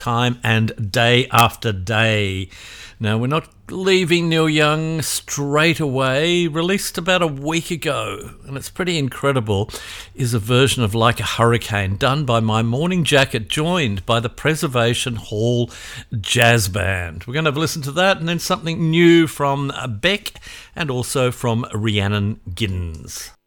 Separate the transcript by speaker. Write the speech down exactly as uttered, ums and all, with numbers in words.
Speaker 1: time and day after day. Now, we're not leaving Neil Young straight away. Released about a week ago, and it's pretty incredible, is a version of Like a Hurricane done by My Morning Jacket, joined by the Preservation Hall Jazz Band. We're going to have a listen to that, and then something new from Beck and also from Rhiannon Giddens.